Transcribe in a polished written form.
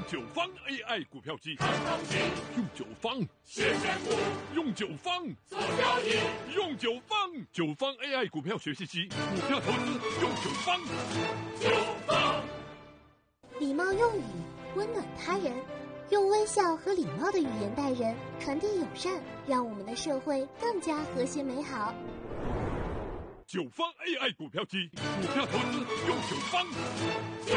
九方 AI 股票机， 看行情， 用九方谢选股， 用九方做交易， 用九方AI 股票学习机，股票投资用九方。 九方礼貌用语，温暖他人，用微笑和礼貌的语言待人，传递友善，让我们的社会更加和谐美好。 九方 AI 股票机，股票投资用九方。 九